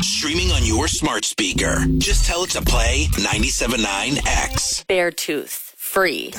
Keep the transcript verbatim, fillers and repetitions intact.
Streaming on your smart speaker. Just tell it to play ninety-seven point nine X. Beartooth. Free.